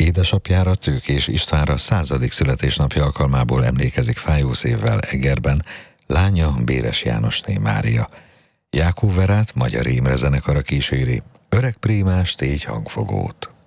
Édesapjára, Tőkés Istvánra 100. születésnapja alkalmából emlékezik fájószévvel Egerben lánya, Béres Jánosné Mária. Jákó Verát Magyar Imre zenekara kíséri, Öreg Prímást, így hangfogót.